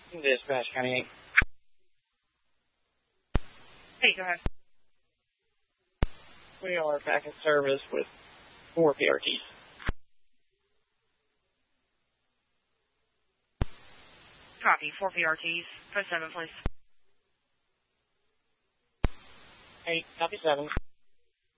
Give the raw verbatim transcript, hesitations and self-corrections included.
Dispatch, County eight. Hey, go ahead. We are back in service with four P R Ts. Copy, four P R Ts. Press seven, please. eight, copy seven.